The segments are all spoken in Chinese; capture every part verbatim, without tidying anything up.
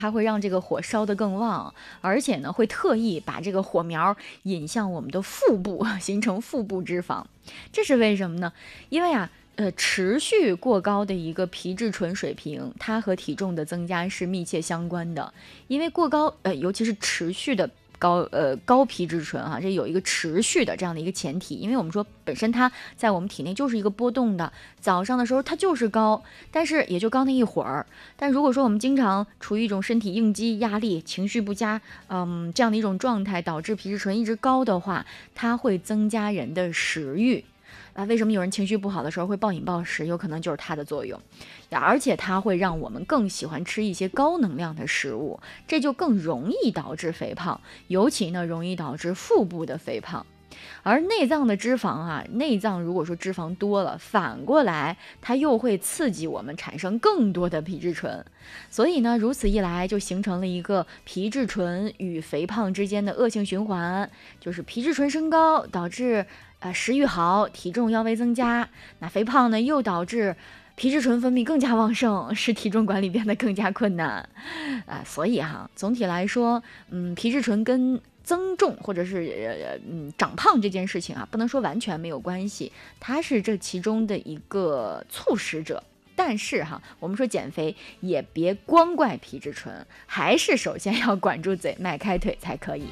它会让这个火烧得更旺，而且呢，会特意把这个火苗引向我们的腹部，形成腹部脂肪。这是为什么呢？因为啊，呃，持续过高的一个皮质醇水平，它和体重的增加是密切相关的。因为过高，呃，尤其是持续的。高呃高皮质醇哈、啊，这有一个持续的这样的一个前提，因为我们说本身它在我们体内就是一个波动的，早上的时候它就是高，但是也就高那一会儿。但如果说我们经常处于一种身体应激、压力、情绪不佳，嗯，这样的一种状态，导致皮质醇一直高的话，它会增加人的食欲。啊，为什么有人情绪不好的时候会暴饮暴食？有可能就是它的作用，而且它会让我们更喜欢吃一些高能量的食物，这就更容易导致肥胖，尤其呢容易导致腹部的肥胖。而内脏的脂肪啊，内脏如果说脂肪多了，反过来它又会刺激我们产生更多的皮质醇，所以呢，如此一来就形成了一个皮质醇与肥胖之间的恶性循环，就是皮质醇升高导致呃食欲好，体重腰围增加，那肥胖呢又导致皮质醇分泌更加旺盛，使体重管理变得更加困难，啊、呃，所以哈，总体来说，嗯，皮质醇跟增重或者是呃嗯长胖这件事情啊，不能说完全没有关系，它是这其中的一个促使者。但是哈，我们说减肥也别光怪皮质醇，还是首先要管住嘴，迈开腿才可以。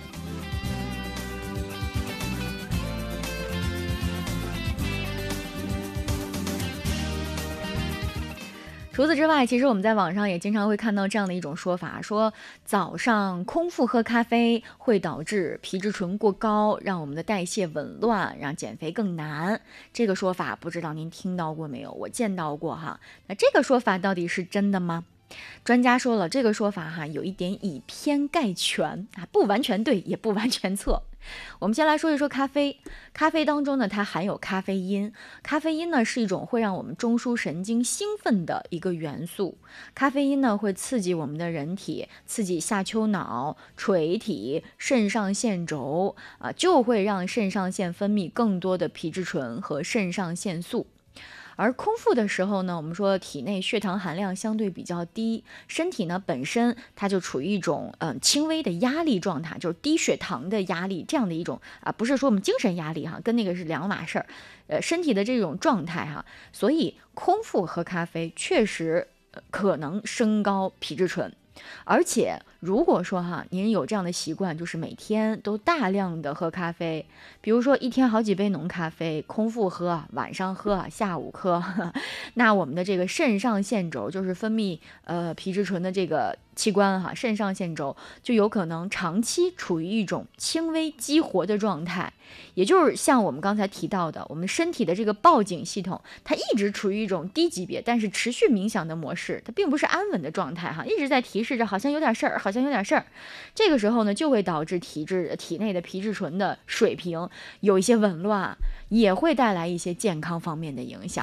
除此之外，其实我们在网上也经常会看到这样的一种说法，说早上空腹喝咖啡会导致皮质醇过高，让我们的代谢紊乱，让减肥更难。这个说法不知道您听到过没有？我见到过哈。那这个说法到底是真的吗？专家说了，这个说法哈有一点以偏概全啊，不完全对，也不完全错。我们先来说一说咖啡。咖啡当中呢，它含有咖啡因。咖啡因呢是一种会让我们中枢神经兴奋的一个元素。咖啡因呢会刺激我们的人体，刺激下丘脑、垂体、肾上腺轴啊，就会让肾上腺分泌更多的皮质醇和肾上腺素。而空腹的时候呢，我们说体内血糖含量相对比较低，身体呢本身它就处于一种嗯轻微的压力状态，就是低血糖的压力这样的一种啊，不是说我们精神压力哈，跟那个是两码事儿，呃，身体的这种状态哈，所以空腹喝咖啡确实、呃、可能升高皮质醇。而且如果说哈，您有这样的习惯，就是每天都大量的喝咖啡，比如说一天好几杯浓咖啡，空腹喝，晚上喝，下午喝，那我们的这个肾上腺轴，就是分泌呃皮质醇的这个器官哈，肾上腺轴就有可能长期处于一种轻微激活的状态，也就是像我们刚才提到的，我们身体的这个报警系统，它一直处于一种低级别但是持续冥想的模式，它并不是安稳的状态哈，一直在提示着好像有点事儿，好像有点事儿。这个时候呢，就会导致体质体内的皮质醇的水平有一些紊乱，也会带来一些健康方面的影响。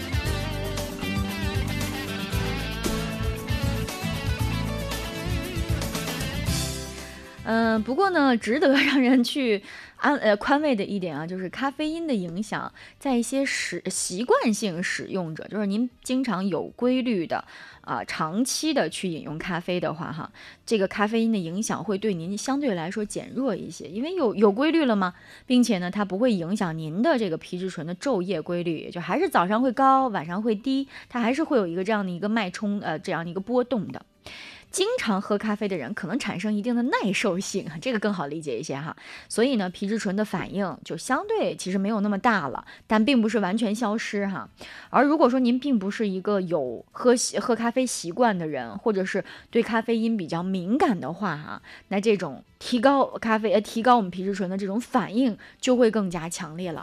嗯，不过呢，值得让人去安呃宽慰的一点啊，就是咖啡因的影响，在一些使习惯性使用者，就是您经常有规律的啊、长期的去饮用咖啡的话，哈，这个咖啡因的影响会对您相对来说减弱一些，因为有有规律了嘛，并且呢，它不会影响您的这个皮质醇的昼夜规律，也就还是早上会高，晚上会低，它还是会有一个这样的一个脉冲呃这样的一个波动的。经常喝咖啡的人可能产生一定的耐受性，这个更好理解一些哈。所以呢，皮质醇的反应就相对其实没有那么大了，但并不是完全消失哈。而如果说您并不是一个有喝喝咖啡习惯的人，或者是对咖啡因比较敏感的话哈，那这种提高咖啡呃提高我们皮质醇的这种反应就会更加强烈了。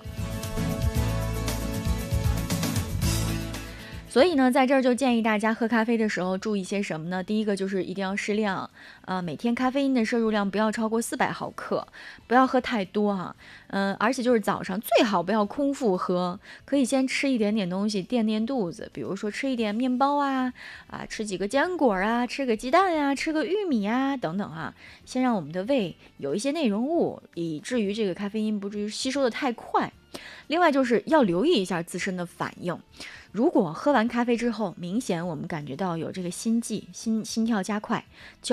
所以呢，在这儿就建议大家喝咖啡的时候注意些什么呢？第一个就是一定要适量，呃，每天咖啡因的摄入量不要超过四百毫克，不要喝太多哈、啊。嗯、呃，而且就是早上最好不要空腹喝，可以先吃一点点东西垫垫肚子，比如说吃一点面包啊，啊，吃几个坚果啊，吃个鸡蛋呀、啊，吃个玉米啊等等啊，先让我们的胃有一些内容物，以至于这个咖啡因不至于吸收的太快。另外就是要留意一下自身的反应。如果喝完咖啡之后，明显我们感觉到有这个心悸、心心跳加快，就